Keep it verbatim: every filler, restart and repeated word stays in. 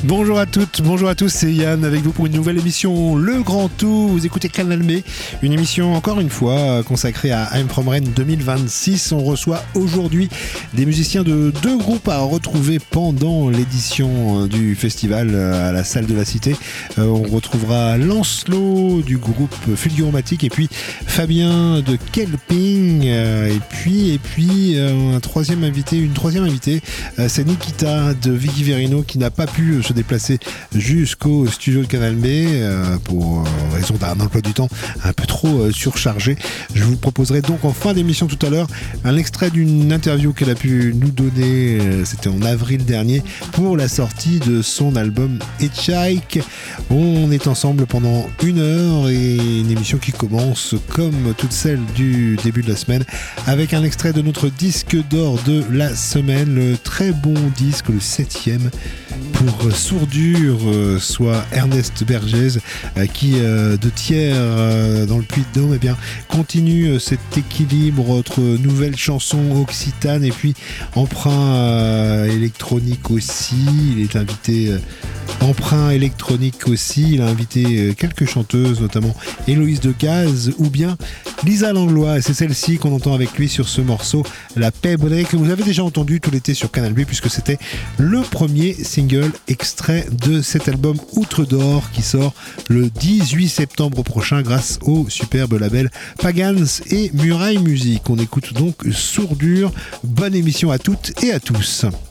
Bonjour à toutes, bonjour à tous, c'est Yann avec vous pour une nouvelle émission Le Grand Tout. Vous écoutez Canal B, une émission encore une fois consacrée à I'm From Rennes deux mille vingt-six. On reçoit aujourd'hui des musiciens de deux groupes à retrouver pendant l'édition du festival à la salle de la Cité. On retrouvera Lancelot du groupe Fulguromatique et puis Fabien de Kelping et puis, et puis un troisième invité, une troisième invitée, c'est Nikita de Vicky Verino qui n'a pas pu se déplacer jusqu'au studio de Canal B euh, pour euh, raison d'un emploi du temps un peu trop euh, surchargé. Je vous proposerai donc en fin d'émission tout à l'heure un extrait d'une interview qu'elle a pu nous donner, euh, c'était en avril dernier, pour la sortie de son album Hitchhike. On est ensemble pendant une heure et une émission qui commence comme toutes celles du début de la semaine avec un extrait de notre disque d'or de la semaine, le très bon disque, le septième pour Sourdure, euh, soit Ernest Bergès, euh, qui euh, de Thiers euh, dans le Puy-de-Dôme, eh bien, continue euh, cet équilibre entre nouvelles chansons occitanes et puis emprunt euh, électronique aussi. Il est invité euh, emprunt électronique aussi. Il a invité euh, quelques chanteuses, notamment Héloïse de Gaz ou bien Lisa Langlois. Et c'est celle-ci qu'on entend avec lui sur ce morceau, La Pebre, que vous avez déjà entendu tout l'été sur Canal B, puisque c'était le premier single extrait de cet album Outre d'Or qui sort le dix-huit septembre prochain grâce au superbe label Pagans et Muraille Music. On écoute donc Sourdure. Bonne émission à toutes et à tous.